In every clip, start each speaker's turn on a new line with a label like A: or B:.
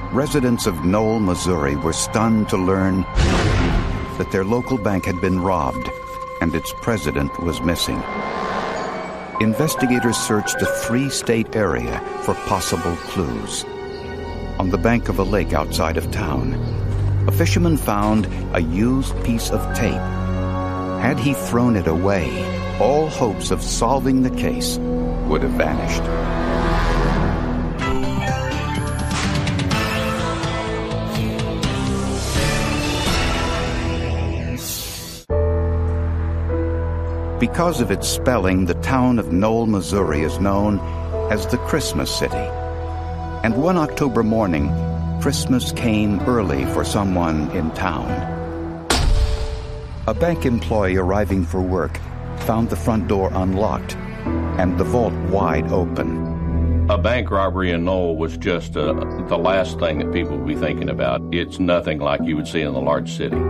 A: residents of Knoll, Missouri were stunned to learn that their local bank had been robbed and its president was missing. Investigators searched a 3-state area for possible clues. On the bank of a lake outside of town, a fisherman found a used piece of tape. Had he thrown it away, all hopes of solving the case would have vanished. Because of its spelling, the town of Knoll, Missouri is known as the Christmas City. And one October morning, Christmas came early for someone in town. A bank employee arriving for work found the front door unlocked and the vault wide open.
B: A bank robbery in Knoll was just the last thing that people would be thinking about. It's nothing like you would see in a large city.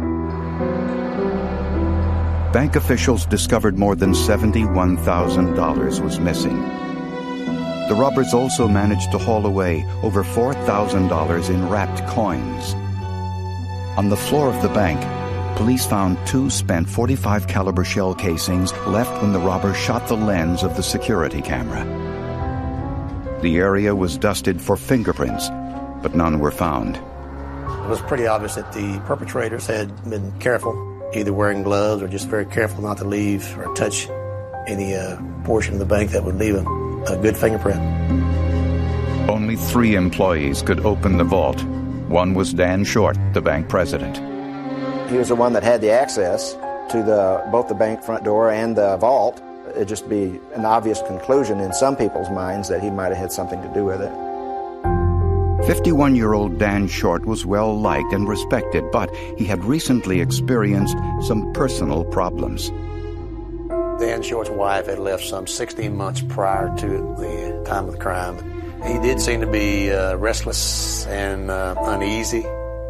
A: Bank officials discovered more than $71,000 was missing. The robbers also managed to haul away over $4,000 in wrapped coins. On the floor of the bank, police found 2 spent .45 caliber shell casings left when the robber shot the lens of the security camera. The area was dusted for fingerprints, but none were found.
C: It was pretty obvious that the perpetrators had been careful, either wearing gloves or just very careful not to leave or touch any portion of the bank that would leave a good fingerprint.
A: Only 3 employees could open the vault. One was Dan Short, the bank president.
D: He was the one that had the access to both the bank front door and the vault. It'd just be an obvious conclusion in some people's minds that he might have had something to do with it.
A: 51-year-old Dan Short was well-liked and respected, but he had recently experienced some personal problems.
C: Dan Short's wife had left some 16 months prior to the time of the crime. He did seem to be restless and uneasy,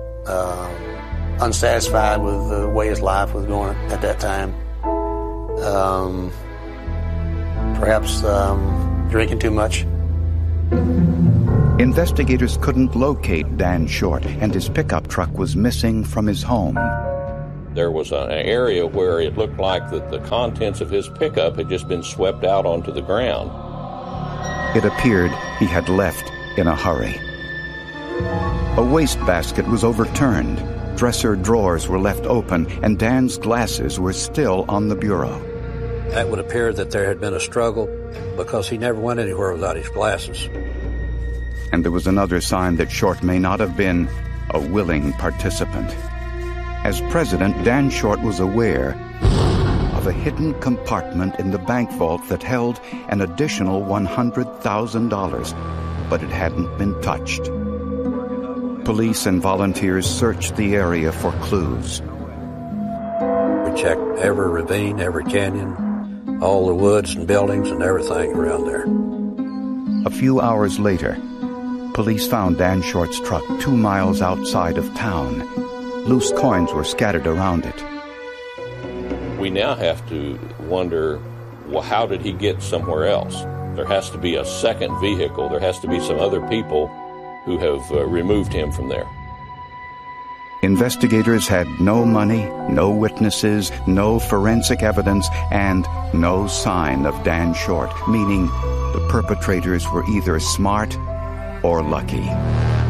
C: unsatisfied with the way his life was going at that time. Perhaps drinking too much.
A: Investigators couldn't locate Dan Short, and his pickup truck was missing from his home.
B: There was an area where it looked like that the contents of his pickup had just been swept out onto the ground.
A: It appeared he had left in a hurry. A wastebasket was overturned, dresser drawers were left open, and Dan's glasses were still on the bureau.
E: That would appear that there had been a struggle because he never went anywhere without his glasses.
A: And there was another sign that Short may not have been a willing participant. As president, Dan Short was aware of a hidden compartment in the bank vault that held an additional $100,000, but it hadn't been touched. Police and volunteers searched the area for clues.
E: We checked every ravine, every canyon, all the woods and buildings and everything around there.
A: A few hours later, police found Dan Short's truck 2 miles outside of town. Loose coins were scattered around it.
B: We now have to wonder, well, how did he get somewhere else? There has to be a second vehicle. There has to be some other people who have removed him from there.
A: Investigators had no money, no witnesses, no forensic evidence, and no sign of Dan Short, meaning the perpetrators were either smart or lucky.